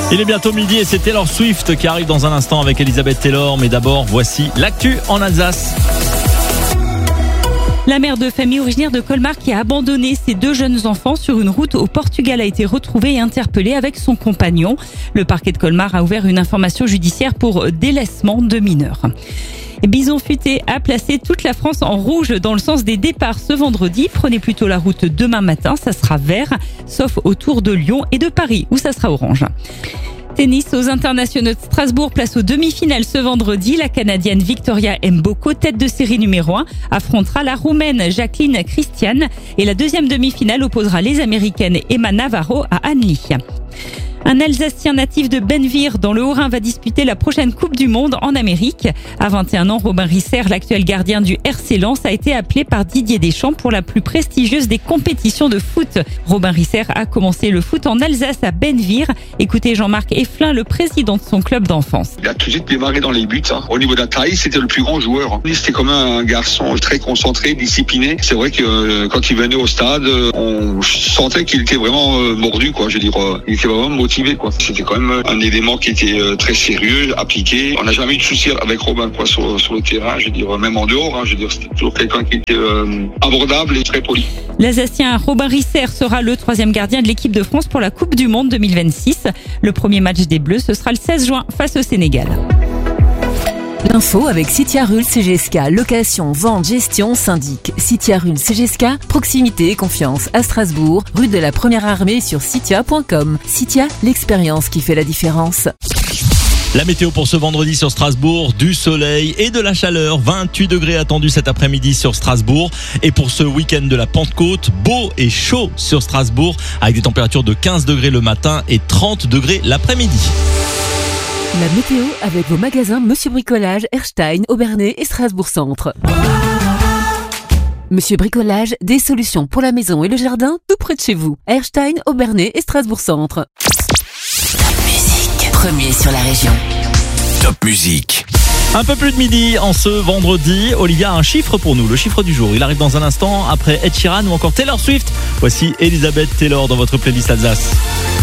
Il est bientôt midi et c'est Taylor Swift qui arrive dans un instant avec Elisabeth Taylor. Mais d'abord, voici l'actu en Alsace. La mère de famille originaire de Colmar qui a abandonné ses 2 jeunes enfants sur une route au Portugal a été retrouvée et interpellée avec son compagnon. Le parquet de Colmar a ouvert une information judiciaire pour délaissement de mineurs. Bison Futé a placé toute la France en rouge dans le sens des départs ce vendredi. Prenez plutôt la route demain matin, ça sera vert, sauf autour de Lyon et de Paris où ça sera orange. Tennis aux internationaux de Strasbourg, place aux demi-finales ce vendredi. La Canadienne Victoria Mboko, tête de série numéro 1, affrontera la Roumaine Jacqueline Christian. Et la deuxième demi-finale opposera les Américaines Emma Navarro à Anneli. Un Alsacien natif de Benvir dans le Haut-Rhin va disputer la prochaine Coupe du Monde en Amérique. À 21 ans, Robin Risser, l'actuel gardien du RC Lens, a été appelé par Didier Deschamps pour la plus prestigieuse des compétitions de foot. Robin Risser a commencé le foot en Alsace à Benvir. Écoutez Jean-Marc Efflin, le président de son club d'enfance. Il a tout de suite démarré dans les buts. Au niveau de la taille, c'était le plus grand joueur. C'était comme un garçon très concentré, discipliné. C'est vrai que quand il venait au stade, on sentait qu'il était vraiment mordu, quoi. Je veux dire, il était vraiment motivé. C'était quand même un élément qui était très sérieux, appliqué. On n'a jamais eu de souci avec Robin sur le terrain, je veux dire, même en dehors. Je veux dire, c'était toujours quelqu'un qui était abordable et très poli. L'Alsacien Robin Risser sera le 3e gardien de l'équipe de France pour la Coupe du Monde 2026. Le premier match des Bleus, ce sera le 16 juin face au Sénégal. L'info avec Citia-Rul CGSK, location, vente, gestion, syndic. Citia-Rul CGSK, proximité et confiance à Strasbourg, rue de la Première Armée sur citia.com. Citia, l'expérience qui fait la différence. La météo pour ce vendredi sur Strasbourg, du soleil et de la chaleur. 28 degrés attendus cet après-midi sur Strasbourg. Et pour ce week-end de la Pentecôte, beau et chaud sur Strasbourg, avec des températures de 15 degrés le matin et 30 degrés l'après-midi. La météo avec vos magasins Monsieur Bricolage, Erstein, Aubernais et Strasbourg Centre. Monsieur Bricolage, des solutions pour la maison et le jardin tout près de chez vous. Erstein, Aubernais et Strasbourg Centre. Top Musique, premier sur la région. Top Musique. Un peu plus de midi en ce vendredi. Olivia a un chiffre pour nous, le chiffre du jour. Il arrive dans un instant après Ed Sheeran ou encore Taylor Swift. Voici Elisabeth Taylor dans votre playlist Alsace.